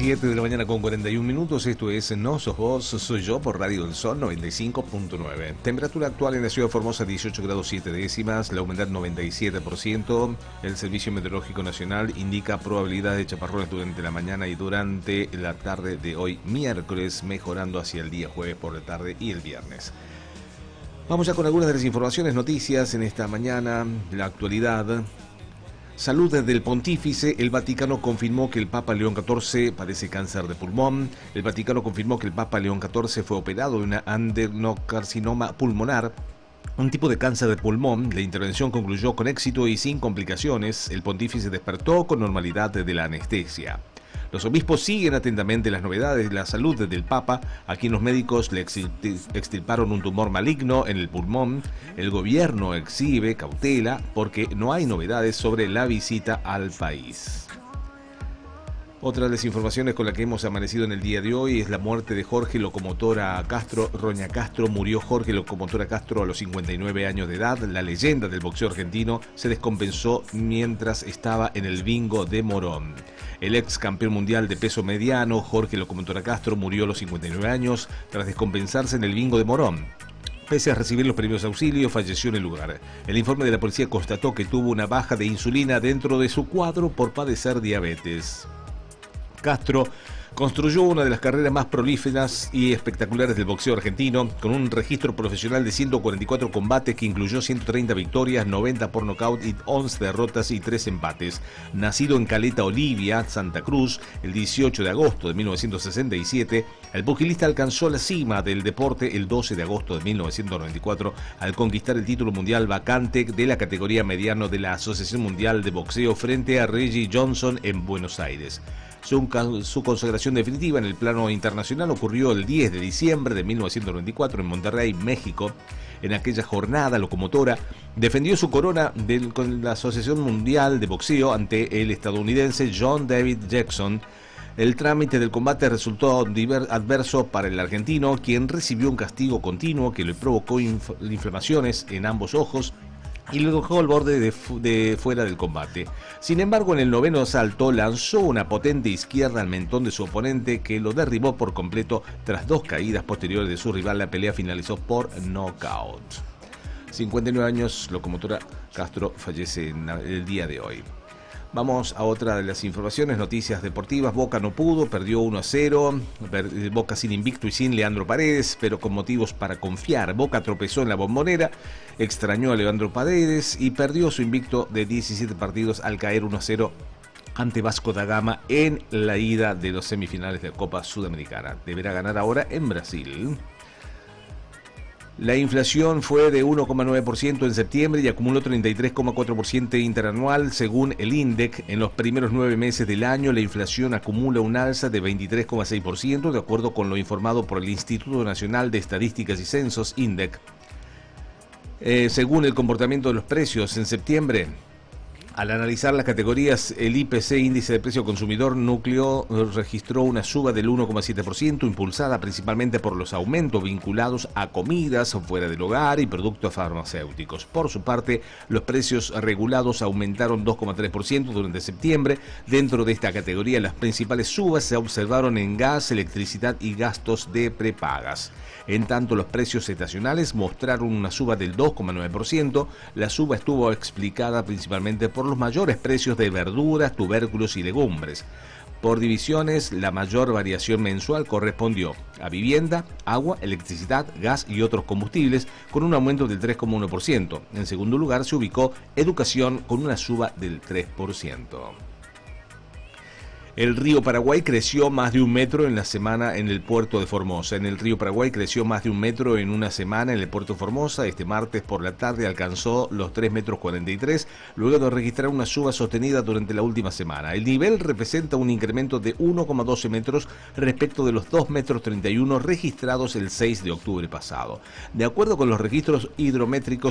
7 de la mañana con 41 minutos. Esto es No Sos Vos, Soy Yo por Radio del Sol 95.9. Temperatura actual en la ciudad de Formosa 18 grados 7 décimas, la humedad 97%. El Servicio Meteorológico Nacional indica probabilidad de chaparrones durante la mañana y durante la tarde de hoy miércoles, mejorando hacia el día jueves por la tarde y el viernes. Vamos ya con algunas de las informaciones, noticias en esta mañana, la actualidad. Salud del Pontífice. El Vaticano confirmó que el Papa León XIV padece cáncer de pulmón. El Vaticano confirmó que el Papa León XIV fue operado de una adenocarcinoma pulmonar, un tipo de cáncer de pulmón. La intervención concluyó con éxito y sin complicaciones. El Pontífice despertó con normalidad de la anestesia. Los obispos siguen atentamente las novedades de la salud del Papa, a quien los médicos le extirparon un tumor maligno en el pulmón. El gobierno exhibe cautela porque no hay novedades sobre la visita al país. Otra de las informaciones con la que hemos amanecido en el día de hoy es la muerte de Jorge Locomotora Castro. Roña Castro. Murió Jorge Locomotora Castro a los 59 años de edad. La leyenda del boxeo argentino se descompensó mientras estaba en el bingo de Morón. El ex campeón mundial de peso mediano, Jorge Locomotora Castro, murió a los 59 años tras descompensarse en el bingo de Morón. Pese a recibir los primeros auxilios, falleció en el lugar. El informe de la policía constató que tuvo una baja de insulina dentro de su cuadro por padecer diabetes. Castro construyó una de las carreras más prolíferas y espectaculares del boxeo argentino, con un registro profesional de 144 combates que incluyó 130 victorias, 90 por nocaut y 11 derrotas y 3 empates. Nacido en Caleta Olivia, Santa Cruz, el 18 de agosto de 1967, el pugilista alcanzó la cima del deporte el 12 de agosto de 1994 al conquistar el título mundial vacante de la categoría mediano de la Asociación Mundial de Boxeo frente a Reggie Johnson en Buenos Aires. Su consagración definitiva en el plano internacional ocurrió el 10 de diciembre de 1994 en Monterrey, México. En aquella jornada, Locomotora defendió su corona con la Asociación Mundial de Boxeo ante el estadounidense John David Jackson. El trámite del combate resultó adverso para el argentino, quien recibió un castigo continuo que le provocó inflamaciones en ambos ojos y lo dejó al borde de fuera del combate. Sin embargo, en el noveno asalto lanzó una potente izquierda al mentón de su oponente que lo derribó por completo tras 2 caídas posteriores de su rival. La pelea finalizó por nocaut. 59 años, Locomotora Castro fallece en el día de hoy. Vamos a otra de las informaciones, noticias deportivas. Boca no pudo, perdió 1-0. Boca sin invicto y sin Leandro Paredes, pero con motivos para confiar. Boca tropezó en la Bombonera, extrañó a Leandro Paredes y perdió su invicto de 17 partidos al caer 1-0 ante Vasco da Gama en la ida de los semifinales de la Copa Sudamericana. Deberá ganar ahora en Brasil. La inflación fue de 1,9% en septiembre y acumuló 33,4% interanual según el INDEC. En los primeros 9 meses del año, la inflación acumula un alza de 23,6%, de acuerdo con lo informado por el Instituto Nacional de Estadísticas y Censos, INDEC. Según el comportamiento de los precios en septiembre, al analizar las categorías, el IPC, índice de precio consumidor núcleo, registró una suba del 1,7%, impulsada principalmente por los aumentos vinculados a comidas fuera del hogar y productos farmacéuticos. Por su parte, los precios regulados aumentaron 2,3% durante septiembre. Dentro de esta categoría, las principales subas se observaron en gas, electricidad y gastos de prepagas. En tanto, los precios estacionales mostraron una suba del 2,9%. La suba estuvo explicada principalmente por los mayores precios de verduras, tubérculos y legumbres. Por divisiones, la mayor variación mensual correspondió a vivienda, agua, electricidad, gas y otros combustibles, con un aumento del 3,1%. En segundo lugar se ubicó educación, con una suba del 3%. El río Paraguay creció más de 1 metro en la semana en el puerto de Formosa. En el río Paraguay creció más de 1 metro en una semana en el puerto de Formosa. Este martes por la tarde alcanzó los 3,43 metros, luego de registrar una suba sostenida durante la última semana. El nivel representa un incremento de 1,12 metros respecto de los 2,31 metros registrados el 6 de octubre pasado. De acuerdo con los registros hidrométricos